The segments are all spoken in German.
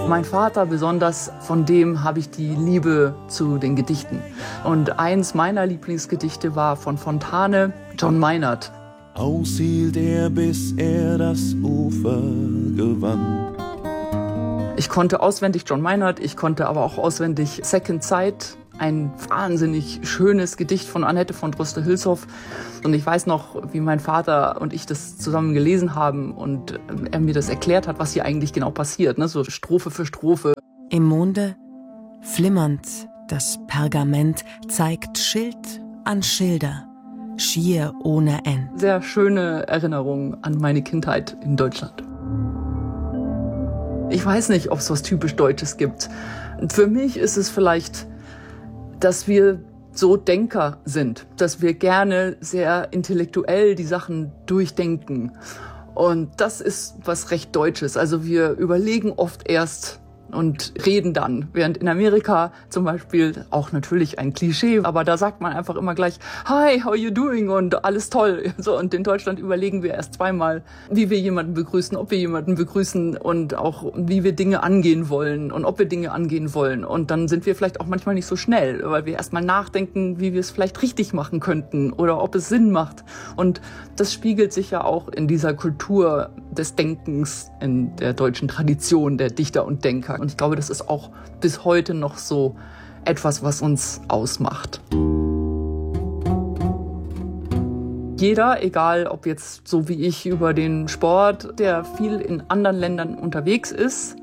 Mein Vater besonders, von dem habe ich die Liebe zu den Gedichten. Und eins meiner Lieblingsgedichte war von Fontane, John Maynard. Aushielt er, bis er das Ufer gewann. Ich konnte auswendig John Maynard, ich konnte aber auch auswendig Second Sight, ein wahnsinnig schönes Gedicht von Annette von Droste-Hülshoff. Und ich weiß noch, wie mein Vater und ich das zusammen gelesen haben und er mir das erklärt hat, was hier eigentlich genau passiert, ne? So Strophe für Strophe. Im Monde, flimmernd, das Pergament zeigt Schild an Schilder, schier ohne End. Sehr schöne Erinnerung an meine Kindheit in Deutschland. Ich weiß nicht, ob es was typisch Deutsches gibt. Für mich ist es vielleicht, dass wir so Denker sind, dass wir gerne sehr intellektuell die Sachen durchdenken. Und das ist was recht Deutsches. Also wir überlegen oft erst und reden dann. Während in Amerika zum Beispiel, auch natürlich ein Klischee, aber da sagt man einfach immer gleich, hi, how are you doing? Und alles toll. So, und in Deutschland überlegen wir erst zweimal, wie wir jemanden begrüßen, ob wir jemanden begrüßen und auch wie wir Dinge angehen wollen und ob wir Dinge angehen wollen. Und dann sind wir vielleicht auch manchmal nicht so schnell, weil wir erstmal nachdenken, wie wir es vielleicht richtig machen könnten oder ob es Sinn macht. Und das spiegelt sich ja auch in dieser Kultur des Denkens, in der deutschen Tradition der Dichter und Denker. Und ich glaube, das ist auch bis heute noch so etwas, was uns ausmacht. Jeder, egal ob jetzt so wie ich über den Sport, der viel in anderen Ländern unterwegs ist,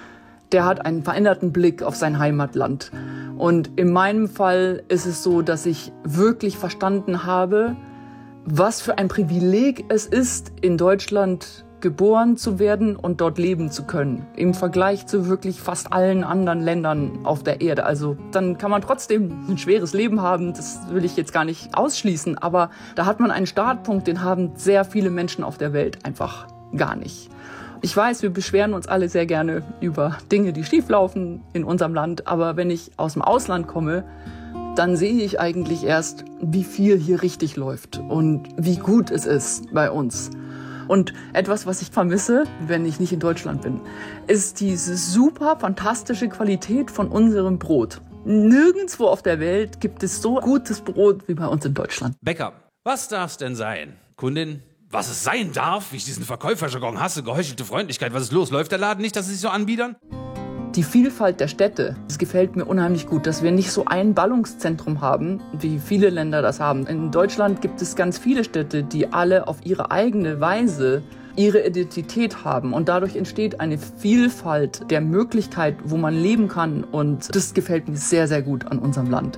der hat einen veränderten Blick auf sein Heimatland. Und in meinem Fall ist es so, dass ich wirklich verstanden habe, was für ein Privileg es ist, in Deutschland geboren zu werden und dort leben zu können. Im Vergleich zu wirklich fast allen anderen Ländern auf der Erde. Also dann kann man trotzdem ein schweres Leben haben, das will ich jetzt gar nicht ausschließen, aber da hat man einen Startpunkt, den haben sehr viele Menschen auf der Welt einfach gar nicht. Ich weiß, wir beschweren uns alle sehr gerne über Dinge, die schieflaufen in unserem Land, aber wenn ich aus dem Ausland komme, dann sehe ich eigentlich erst, wie viel hier richtig läuft und wie gut es ist bei uns. Und etwas, was ich vermisse, wenn ich nicht in Deutschland bin, ist diese super fantastische Qualität von unserem Brot. Nirgendwo auf der Welt gibt es so gutes Brot wie bei uns in Deutschland. Bäcker, was darf's denn sein? Kundin, was es sein darf? Wie ich diesen Verkäuferjargon hasse, geheuchelte Freundlichkeit. Was ist los? Läuft der Laden nicht, dass sie sich so anbiedern? Die Vielfalt der Städte, das gefällt mir unheimlich gut, dass wir nicht so ein Ballungszentrum haben, wie viele Länder das haben. In Deutschland gibt es ganz viele Städte, die alle auf ihre eigene Weise ihre Identität haben. Und dadurch entsteht eine Vielfalt der Möglichkeit, wo man leben kann. Und das gefällt mir sehr, sehr gut an unserem Land.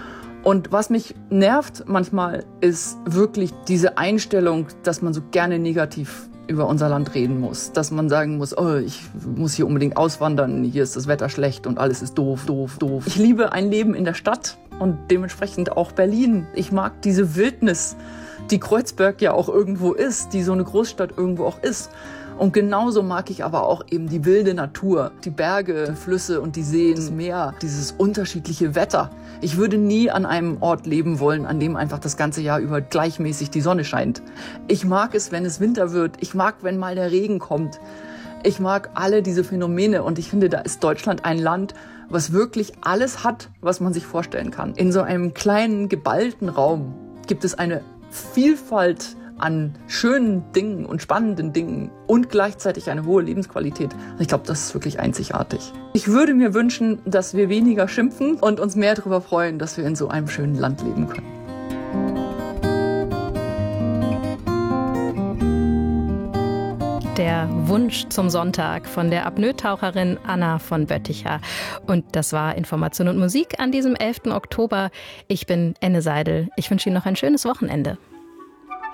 Und was mich nervt manchmal, ist wirklich diese Einstellung, dass man so gerne negativ über unser Land reden muss. Dass man sagen muss, oh, ich muss hier unbedingt auswandern, hier ist das Wetter schlecht und alles ist doof, doof, doof. Ich liebe ein Leben in der Stadt und dementsprechend auch Berlin. Ich mag diese Wildnis, die Kreuzberg ja auch irgendwo ist, die so eine Großstadt irgendwo auch ist. Und genauso mag ich aber auch eben die wilde Natur, die Berge, Flüsse und die Seen, das Meer, dieses unterschiedliche Wetter. Ich würde nie an einem Ort leben wollen, an dem einfach das ganze Jahr über gleichmäßig die Sonne scheint. Ich mag es, wenn es Winter wird. Ich mag, wenn mal der Regen kommt. Ich mag alle diese Phänomene und ich finde, da ist Deutschland ein Land, was wirklich alles hat, was man sich vorstellen kann. In so einem kleinen, geballten Raum gibt es eine Vielfalt an schönen Dingen und spannenden Dingen und gleichzeitig eine hohe Lebensqualität. Ich glaube, das ist wirklich einzigartig. Ich würde mir wünschen, dass wir weniger schimpfen und uns mehr darüber freuen, dass wir in so einem schönen Land leben können. Der Wunsch zum Sonntag von der Apnoe-Taucherin Anna von Bötticher. Und das war Information und Musik an diesem 11. Oktober. Ich bin Enne Seidel. Ich wünsche Ihnen noch ein schönes Wochenende.